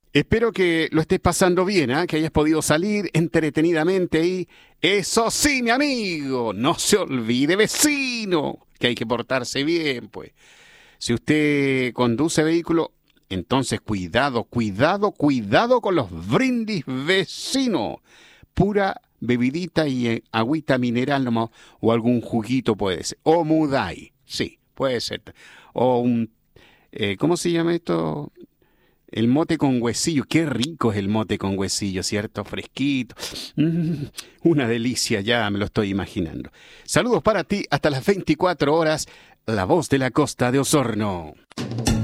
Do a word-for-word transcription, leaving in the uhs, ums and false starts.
Espero que lo estés pasando bien, ¿eh? Que hayas podido salir entretenidamente y eso sí, mi amigo, no se olvide, vecino, que hay que portarse bien, pues. Si usted conduce vehículo, entonces cuidado, cuidado, cuidado con los brindis, vecino. Pura bebidita y eh, agüita mineral nomás, o algún juguito puede ser. O Mudai, sí, puede ser. O un, eh, ¿cómo se llama esto? El mote con huesillo. Qué rico es el mote con huesillo, ¿cierto? Fresquito. Mm, una delicia, ya me lo estoy imaginando. Saludos para ti hasta las veinticuatro horas. La voz de la costa de Osorno.